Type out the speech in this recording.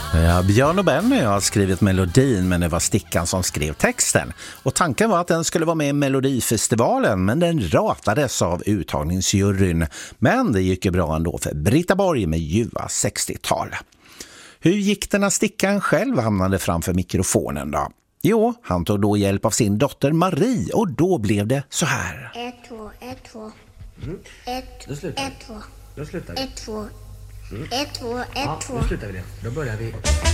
Ja, Björn och Benny har skrivit melodin, men det var Stickan som skrev texten. Och tanken var att den skulle vara med i Melodifestivalen, men den ratades av uttagningsjuryn. Men det gick ju bra ändå för Britta Borg med ljuva 60-tal. Hur gick det när Stickan själv hamnade framför mikrofonen då? Jo, han tog då hjälp av sin dotter Marie och då blev det så här. 1, 2, 1, 2. 1, 2. 1, 2. 1, 2. 1, 2, 1, 2. Ja, nu slutar vi det. Då börjar vi.